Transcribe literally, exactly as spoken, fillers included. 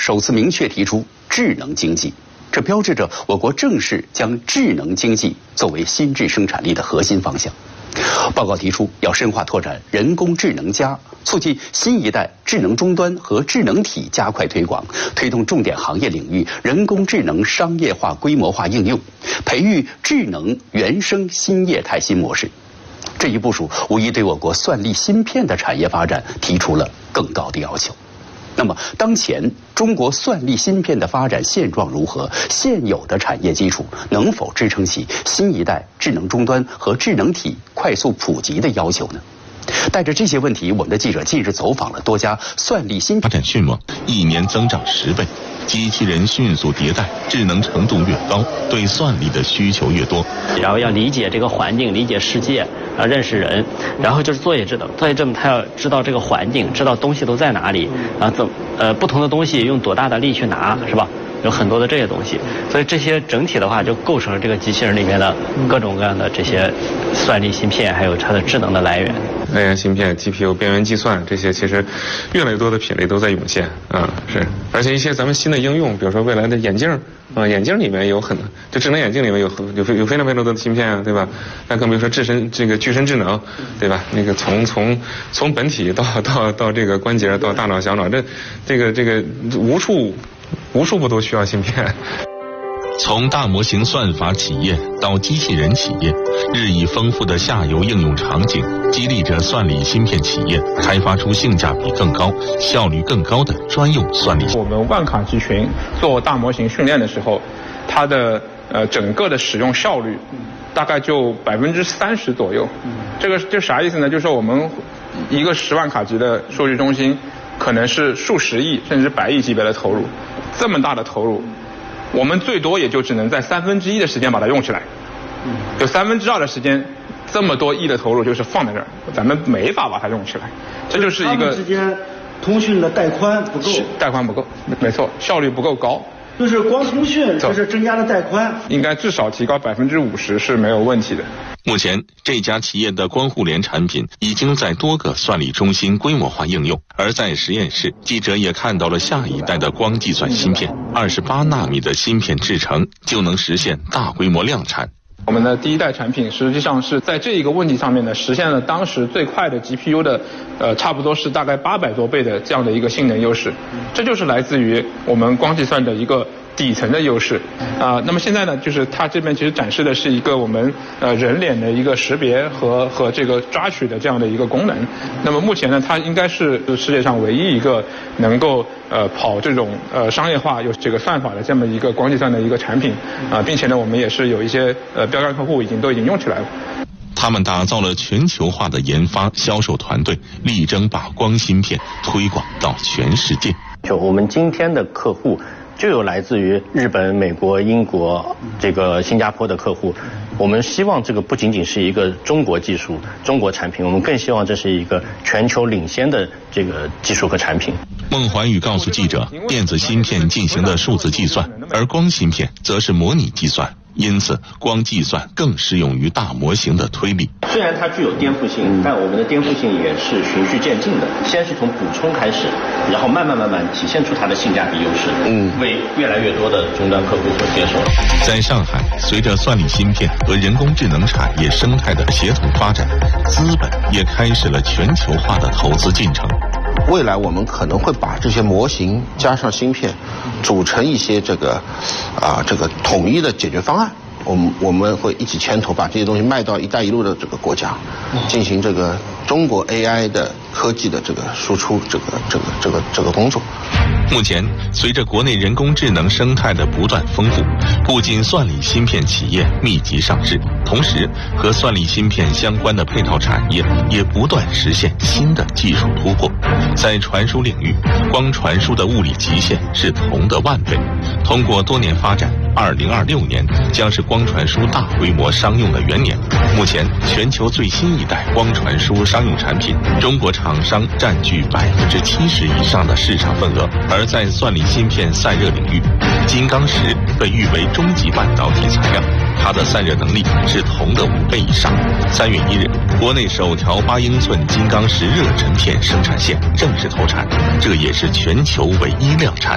首次明确提出智能经济，这标志着我国正式将智能经济作为新质生产力的核心方向。报告提出，要深化拓展人工智能加，促进新一代智能终端和智能体加快推广，推动重点行业领域人工智能商业化规模化应用，培育智能原生新业态新模式。这一部署无疑对我国算力芯片的产业发展提出了更高的要求。那么，当前中国算力芯片的发展现状如何？现有的产业基础能否支撑起新一代智能终端和智能体快速普及的要求呢？带着这些问题，我们的记者近日走访了多家算力芯片。 发展迅猛，一年增长十倍，机器人迅速迭代，智能程度越高，对算力的需求越多。 然后要理解这个环境，理解世界，啊，认识人，然后就是作业智能。作业智能它要知道这个环境，知道东西都在哪里，啊，怎呃不同的东西用多大的力去拿，是吧？有很多的这些东西，所以这些整体的话就构成了这个机器人里面的各种各样的这些算力芯片，还有它的智能的来源。 A I 芯片、G P U、边缘计算这些，其实越来越多的品类都在涌现啊，是。而且一些咱们新的应用，比如说未来的眼镜啊，眼镜里面有很就智能眼镜里面有有有非常非常多的芯片啊，对吧？那更比如说智身这个具身智能，对吧？那个从从从本体到到到这个关节到大脑小脑，这这个这个无处。无数不都需要芯片。 从大模型算法企业到机器人企业，日益丰富的下游应用场景，激励着算力芯片企业开发出性价比更高、效率更高的专用算力。 我们万卡集群做大模型训练的时候，它的呃整个的使用效率大概就百分之三十左右。这个这啥意思呢？就是说我们一个十万卡级的数据中心，可能是数十亿甚至百亿级别的投入，这么大的投入，我们最多也就只能在三分之一的时间把它用起来，有三分之二的时间，这么多亿的投入就是放在这儿，咱们没法把它用起来，这就是一个之间通讯的带宽不够， 带宽不够，没错，效率不够高。 就是光通讯，就是增加了带宽， 应该至少提高百分之五十是没有问题的。 目前，这家企业的光互联产品已经在多个算力中心规模化应用，而在实验室，记者也看到了下一代的光计算芯片，二十八纳米的芯片制成就能实现大规模量产。 我们的第一代产品实际上是在这一个问题上面呢，实现了当时最快的 G P U 的，呃，差不多是大概八百多倍的这样的一个性能优势，这就是来自于我们光计算的一个底层的优势啊、呃。那么现在呢，就是它这边其实展示的是一个我们呃人脸的一个识别和和这个抓取的这样的一个功能。那么目前呢，它应该是世界上唯一一个能够呃跑这种呃商业化有这个算法的这么一个光计算的一个产品啊、呃，并且呢，我们也是有一些呃标杆客户已经都已经用起来了。 他们打造了全球化的研发销售团队，力争把光芯片推广到全世界。 就我们今天的客户就有来自于日本、美国、英国、这个新加坡的客户。我们希望这个不仅仅是一个中国技术、中国产品，我们更希望这是一个全球领先的这个技术和产品。 孟环宇告诉记者，电子芯片进行的数字计算，而光芯片则是模拟计算。因此，光计算更适用于大模型的推理。 虽然它具有颠覆性，但我们的颠覆性也是循序渐进的，先是从补充开始，然后慢慢慢慢体现出它的性价比优势，嗯，为越来越多的终端客户所接受。 在上海，随着算力芯片和人工智能产业生态的协同发展，资本也开始了全球化的投资进程。 未来我们可能会把这些模型加上芯片，组成一些这个啊这个统一的解决方案。我们我们会一起牵头把这些东西卖到“一带一路”的这个国家，进行这个中国 A I 的科技的这个输出，这个这个这个这个工作。 目前，随着国内人工智能生态的不断丰富，不仅算力芯片企业密集上市，同时和算力芯片相关的配套产业也不断实现新的技术突破。在传输领域，光传输的物理极限是铜的万倍。通过多年发展，二零二六年将是光传输大规模商用的元年。目前，全球最新一代光传输商用产品，中国厂商占据百分之七十以上的市场份额。而在算力芯片散热领域，金刚石被誉为终极半导体材料，它的散热能力是铜的五倍以上。三月一日，国内首条八英寸金刚石热成片生产线正式投产，这也是全球唯一量产。